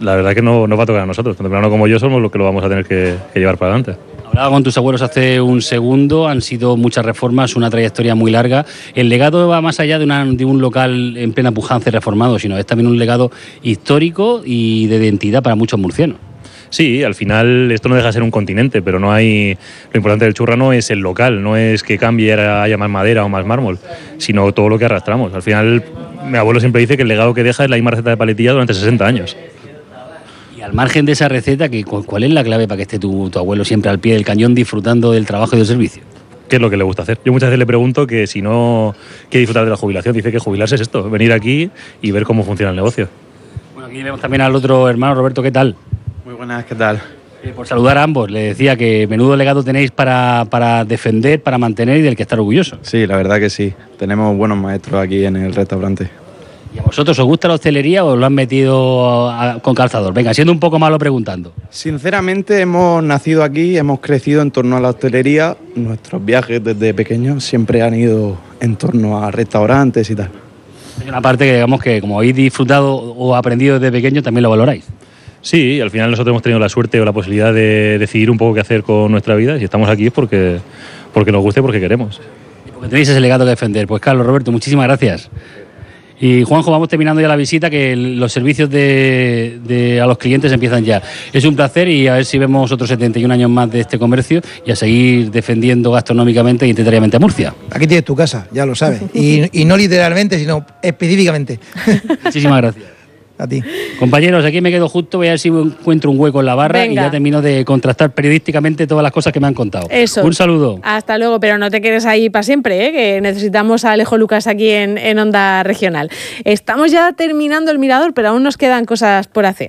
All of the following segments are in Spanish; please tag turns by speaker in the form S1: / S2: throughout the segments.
S1: la verdad que no nos va a tocar a nosotros. Tanto Plano como yo somos los que lo vamos a tener que llevar para adelante.
S2: Hablaba con tus abuelos hace un segundo, han sido muchas reformas, una trayectoria muy larga. El legado va más allá de un local en plena pujanza y reformado, sino es también un legado histórico y de identidad para muchos murcianos.
S1: Sí, al final esto no deja de ser un continente, pero no hay. Lo importante del Churra no es el local, no es que cambie y haya más madera o más mármol, sino todo lo que arrastramos. Al final, mi abuelo siempre dice que el legado que deja es la misma receta de paletilla durante 60 años.
S2: Y al margen de esa receta, ¿cuál es la clave para que esté tu abuelo siempre al pie del cañón disfrutando del trabajo y del servicio?
S1: ¿Qué es lo que le gusta hacer? Yo muchas veces le pregunto que si no quiere disfrutar de la jubilación, dice que jubilarse es esto, venir aquí y ver cómo funciona el negocio.
S2: Bueno, aquí vemos también al otro hermano, Roberto, ¿qué tal?
S3: Muy buenas, ¿qué tal?
S2: Por saludar a ambos, le decía que menudo legado tenéis para defender, para mantener y del que estar orgulloso.
S3: Sí, la verdad que sí. Tenemos buenos maestros aquí en el restaurante.
S2: ¿Y a vosotros os gusta la hostelería o lo han metido con calzador? Venga, siendo un poco malo preguntando.
S3: Sinceramente, hemos nacido aquí, hemos crecido en torno a la hostelería. Nuestros viajes desde pequeños siempre han ido en torno a restaurantes y tal.
S2: Hay una parte que digamos que como habéis disfrutado o aprendido desde pequeño, también lo valoráis.
S1: Sí, al final nosotros hemos tenido la suerte o la posibilidad de decidir un poco qué hacer con nuestra vida. Si estamos aquí es porque nos gusta y porque queremos.
S2: Y porque tenéis ese legado que defender. Pues Carlos, Roberto, muchísimas gracias. Y Juanjo, vamos terminando ya la visita, que los servicios a los clientes empiezan ya. Es un placer y a ver si vemos otros 71 años más de este comercio y a seguir defendiendo gastronómicamente e identitariamente a Murcia.
S4: Aquí tienes tu casa, ya lo sabes. Y no literalmente, sino específicamente.
S2: Muchísimas gracias.
S4: A ti.
S2: Compañeros, aquí me quedo justo, voy a ver si encuentro un hueco en la barra. Venga. Y ya termino de contrastar periodísticamente todas las cosas que me han contado.
S5: Eso.
S2: Un saludo.
S5: Hasta luego, pero no te quedes ahí para siempre, que necesitamos a Alejo Lucas aquí en Onda Regional. Estamos ya terminando el mirador, pero aún nos quedan cosas por hacer.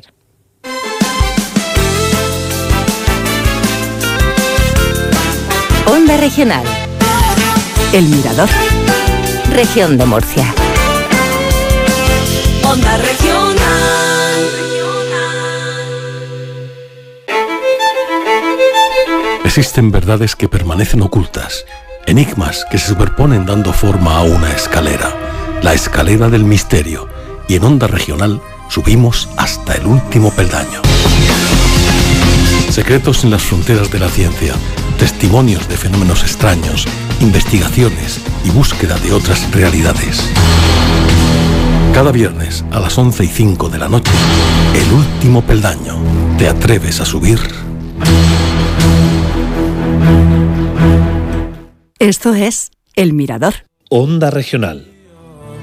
S6: Onda Regional. El mirador. Región de Murcia.
S7: Onda Regional.
S8: Existen verdades que permanecen ocultas, enigmas que se superponen dando forma a una escalera, la escalera del misterio, y en Onda Regional subimos hasta el último peldaño. Secretos en las fronteras de la ciencia, testimonios de fenómenos extraños, investigaciones y búsqueda de otras realidades. Cada viernes a las 11:05 de la noche, el último peldaño. ¿Te atreves a subir?
S6: Esto es El Mirador.
S9: Onda Regional.